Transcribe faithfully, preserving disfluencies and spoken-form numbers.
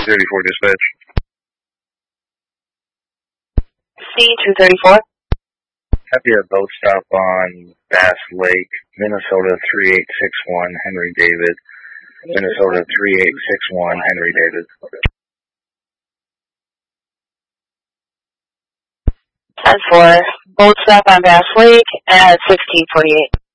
thirty-four dispatch. C two thirty-four. Copy a boat stop on Bass Lake, Minnesota three eight six one, Henry David. Minnesota three eight six one, Henry David. ten four. Boat stop on Bass Lake at sixteen forty-eight.